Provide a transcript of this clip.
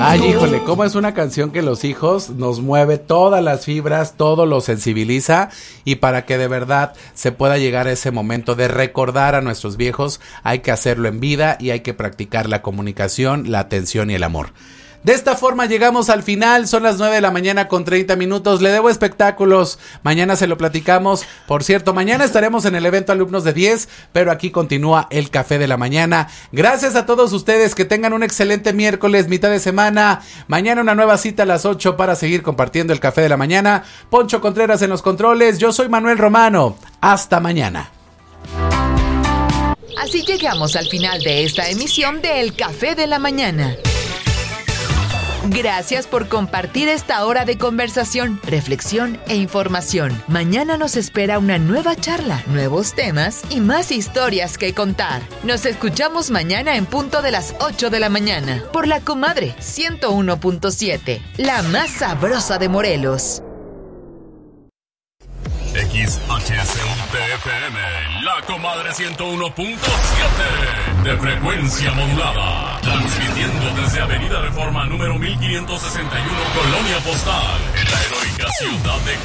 Ay, híjole, cómo es una canción que los hijos nos mueve todas las fibras, todo lo sensibiliza, y para que de verdad se pueda llegar a ese momento de recordar a nuestros viejos, hay que hacerlo en vida y hay que practicar la comunicación, la atención y el amor. De esta forma llegamos al final, son las 9 de la mañana con 30 minutos, le debo espectáculos, mañana se lo platicamos, por cierto, mañana estaremos en el evento Alumnos de 10, pero aquí continúa el Café de la Mañana. Gracias a todos ustedes, que tengan un excelente miércoles, mitad de semana, mañana una nueva cita a las 8 para seguir compartiendo el Café de la Mañana. Poncho Contreras en los controles, yo soy Manuel Romano, hasta mañana. Así llegamos al final de esta emisión de El Café de la Mañana. Gracias por compartir esta hora de conversación, reflexión e información. Mañana nos espera una nueva charla, nuevos temas y más historias que contar. Nos escuchamos mañana en punto de las 8 de la mañana por La Comadre 101.7, la más sabrosa de Morelos. XHSUTFM, La Comadre 101.7 de frecuencia modulada, transmitiendo desde Avenida Reforma número 1561, Colonia Postal, en la heroica ciudad de